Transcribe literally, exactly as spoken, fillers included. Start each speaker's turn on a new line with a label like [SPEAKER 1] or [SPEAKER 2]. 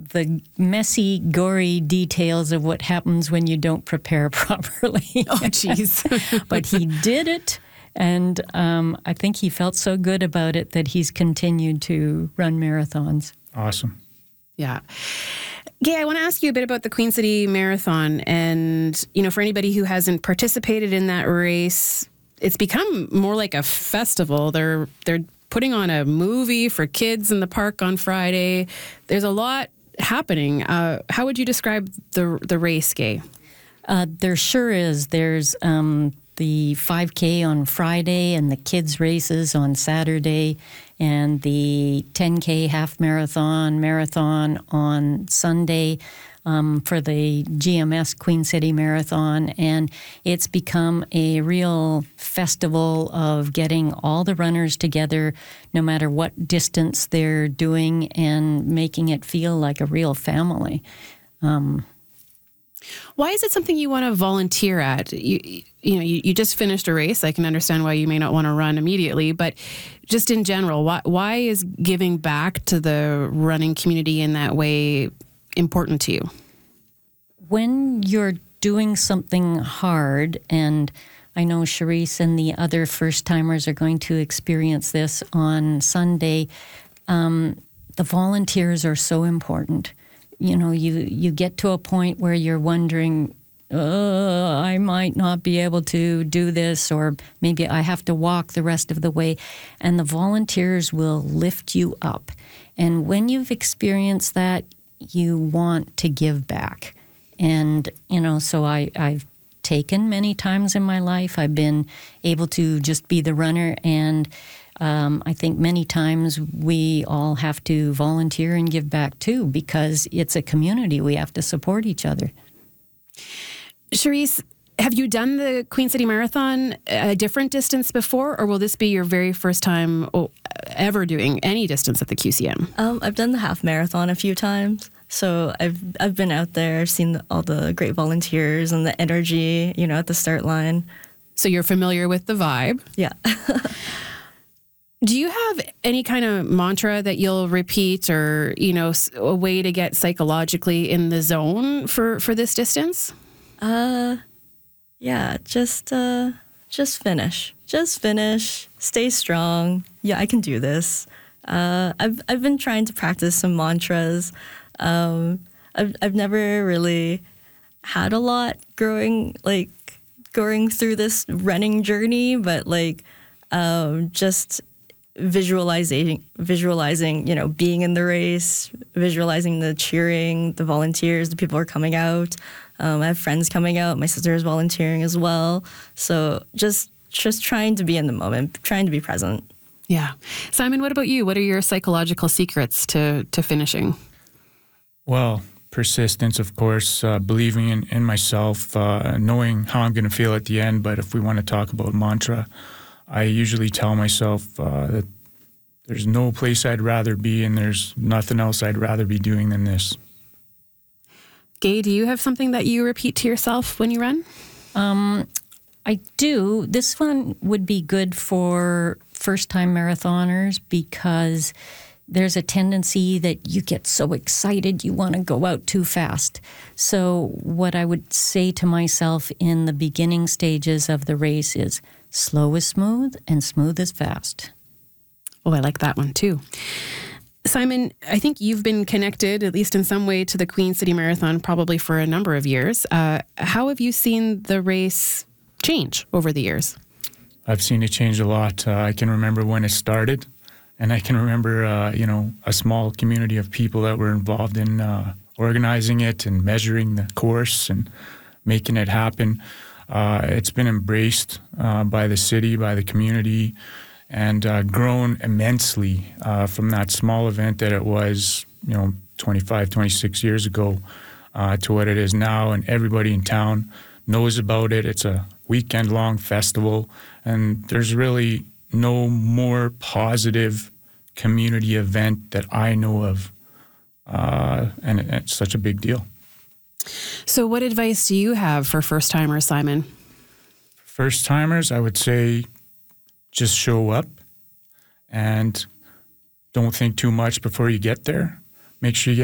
[SPEAKER 1] the messy, gory details of what happens when you don't prepare properly.
[SPEAKER 2] Oh, jeez.
[SPEAKER 1] But he did it, and um, I think he felt so good about it that he's continued to run marathons.
[SPEAKER 3] Awesome.
[SPEAKER 2] Yeah. Gay, I want to ask you a bit about the Queen City Marathon. And, you know, for anybody who hasn't participated in that race, it's become more like a festival. They're they're putting on a movie for kids in the park on Friday. There's a lot happening. Uh, how would you describe the the race, Gay?
[SPEAKER 1] Uh, there sure is. There's um, the five K on Friday and the kids' races on Saturday and the ten K half marathon, marathon on Sunday um, for the G M S Queen City Marathon. And it's become a real festival of getting all the runners together, no matter what distance they're doing, and making it feel like a real family. Um,
[SPEAKER 2] Why is it something you want to volunteer at? You, you know, you, you just finished a race. I can understand why you may not want to run immediately, but just in general, why, why is giving back to the running community in that way important to you?
[SPEAKER 1] When you're doing something hard, and I know Charisse and the other first-timers are going to experience this on Sunday, um, the volunteers are so important. You know, you, you get to a point where you're wondering, uh, I might not be able to do this, or maybe I have to walk the rest of the way. And the volunteers will lift you up. And when you've experienced that, you want to give back. And, you know, so I, I've taken many times in my life. I've been able to just be the runner, and Um, I think many times we all have to volunteer and give back too, because it's a community. We have to support each other.
[SPEAKER 2] Charisse, have you done the Queen City Marathon a different distance before, or will this be your very first time ever doing any distance at the Q C M?
[SPEAKER 4] Um, I've done the half marathon a few times. So I've I've been out there, seen all the great volunteers and the energy, you know, at the start line.
[SPEAKER 2] So you're familiar with the vibe?
[SPEAKER 4] Yeah.
[SPEAKER 2] Do you have any kind of mantra that you'll repeat, or, you know, a way to get psychologically in the zone for, for this distance?
[SPEAKER 4] Uh, yeah, just, uh, just finish. Just finish. Stay strong. Yeah, I can do this. Uh, I've, I've been trying to practice some mantras. Um, I've, I've never really had a lot growing, like, going through this running journey, but, like, um, just visualizing, visualizing, you know, being in the race, visualizing the cheering, the volunteers, the people are coming out. Um, I have friends coming out. My sister is volunteering as well. So just, just trying to be in the moment, trying to be present.
[SPEAKER 2] Yeah. Simon, what about you? What are your psychological secrets to, to finishing?
[SPEAKER 3] Well, persistence, of course, uh, believing in, in myself, uh, knowing how I'm going to feel at the end. But if we want to talk about mantra, I usually tell myself uh, that there's no place I'd rather be, and there's nothing else I'd rather be doing than this.
[SPEAKER 2] Gay, do you have something that you repeat to yourself when you run?
[SPEAKER 1] Um, I do. This one would be good for first-time marathoners, because there's a tendency that you get so excited you want to go out too fast. So what I would say to myself in the beginning stages of the race is, slow is smooth and smooth is fast.
[SPEAKER 2] Oh, I like that one too. Simon, I think you've been connected, at least in some way, to the Queen City Marathon probably for a number of years. Uh, how have you seen the race change over the years?
[SPEAKER 3] I've seen it change a lot. Uh, I can remember when it started, and I can remember, uh, you know, a small community of people that were involved in uh, organizing it and measuring the course and making it happen. Uh, it's been embraced uh, by the city, by the community, and uh, grown immensely uh, from that small event that it was, you know, twenty-five, twenty-six years ago uh, to what it is now. And everybody in town knows about it. It's a weekend-long festival, and there's really no more positive community event that I know of, uh, and it, it's such a big deal.
[SPEAKER 2] So what advice do you have for first-timers, Simon?
[SPEAKER 3] First-timers, I would say just show up and don't think too much before you get there. Make sure you get